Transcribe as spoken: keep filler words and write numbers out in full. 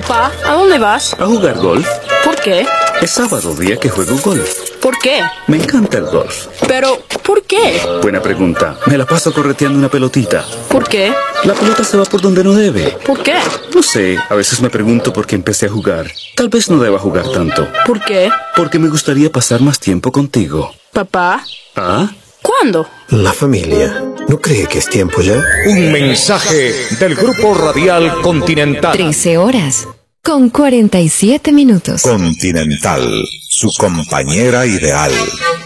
Papá, ¿a dónde vas? A jugar golf. ¿Por qué? Es sábado, día que juego golf. ¿Por qué? Me encanta el golf. Pero, ¿por qué? Buena pregunta. Me la paso correteando una pelotita. ¿Por qué? La pelota se va por donde no debe. ¿Por qué? No sé, a veces me pregunto por qué empecé a jugar. Tal vez no deba jugar tanto. ¿Por qué? Porque me gustaría pasar más tiempo contigo. Papá. ¿Ah? ¿Cuándo? La familia. ¿No cree que es tiempo ya? Un mensaje del Grupo Radial Continental. trece horas con cuarenta y siete minutos. Continental, su compañera ideal.